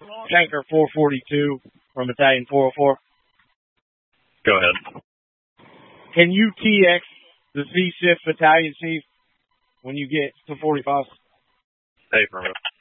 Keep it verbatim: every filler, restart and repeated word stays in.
Tanker four forty-two from Battalion four oh four. Go ahead. Can you T X the C-Shift Battalion Chief when you get to forty-five? Hey, affirmative.